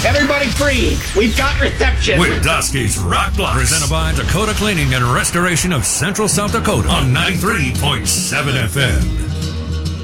Everybody breathe. We've got reception. With Dusky's Rock Blocks. Presented by Dakota Cleaning and Restoration of Central South Dakota on 93.7 FM.